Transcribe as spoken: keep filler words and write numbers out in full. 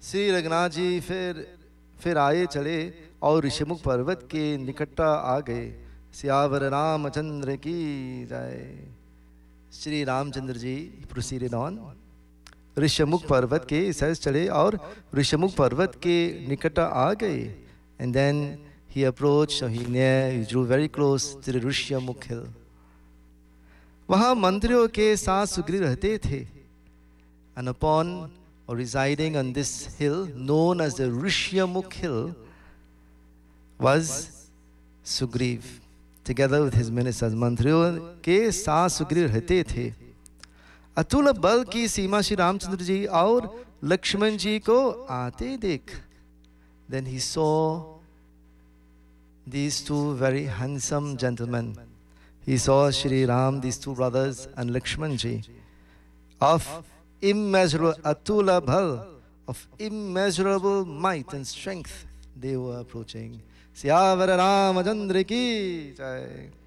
श्री रघुनाथ जी फिर फिर आए चले और ऋषिमुख पर्वत के निकट आ गए। सियावर रामचंद्र की जय। Shri Ramchandra ji proceeded on. ऋषिमुख पर्वत के सहज चले और ऋषिमुख पर्वत के निकट आ गए। And then he approached, he near, he drew very close to the Rishimukh hill. वहाँ मंत्रियों के साथ सुग्रीव रहते थे। And upon or residing on this hill known as the Rishimukh hill was Sugriv, together with his ministers. मंत्रियों के साथ सुग्रीव रहते थे। अतुल बल की सीमा श्री रामचंद्र जी और लक्ष्मण जी को आते देख, then he saw these two very handsome gentlemen. He saw Shri Ram, these two brothers, and Lakshman ji, of immeasurable atula bhal, of immeasurable might and strength. They were approaching. Siyavara Ramachandra ki jai.